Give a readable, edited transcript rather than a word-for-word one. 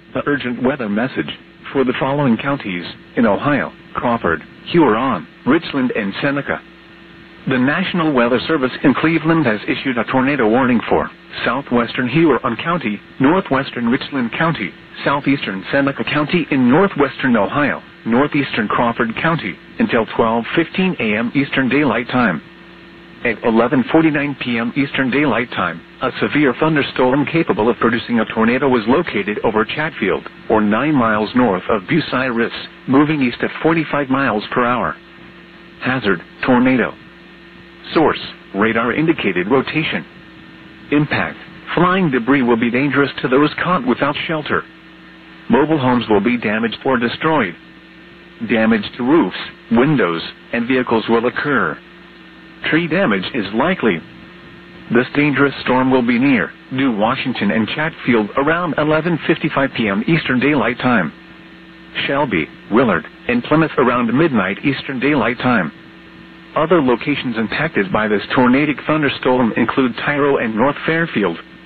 The urgent weather message for the following counties in Ohio: Crawford, Huron, Richland, and Seneca. The National Weather Service in Cleveland has issued a tornado warning for southwestern Huron County, northwestern Richland County, southeastern Seneca County in northwestern Ohio, northeastern Crawford County, until 12:15 a.m. Eastern Daylight Time. At 11:49 p.m. Eastern Daylight Time, a severe thunderstorm capable of producing a tornado was located over Chatfield, or 9 miles north of Bucyrus, moving east at 45 miles per hour. Hazard: tornado. Source: radar indicated rotation. Impact: flying debris will be dangerous to those caught without shelter. Mobile homes will be damaged or destroyed. Damage to roofs, windows, and vehicles will occur. Tree damage is likely. This dangerous storm will be near New Washington and Chatfield around 11:55 p.m. Eastern Daylight Time. Shelby, Willard, and Plymouth around midnight Eastern Daylight Time. Other locations impacted by this tornadic thunderstorm include Tyro and North Fairfield.